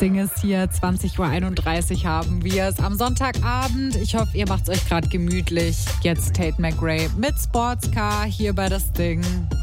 Ding ist hier, 20.31 Uhr haben wir es am Sonntagabend. Ich hoffe, ihr macht es euch gerade gemütlich. Jetzt Tate McRae mit Sportscar hier bei Das Ding.